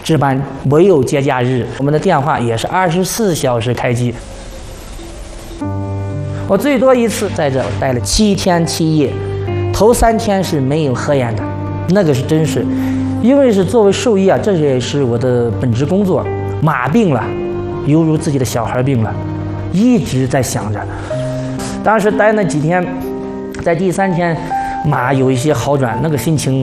值班，没有节假日。我们的电话也是24小时开机。我最多一次在这待了7天7夜，头3天是没有合眼的，那个是真是，因为是作为兽医啊，这也是我的本职工作。马病了，犹如自己的小孩病了，一直在想着。当时待那几天，在第3天，马有一些好转，那个心情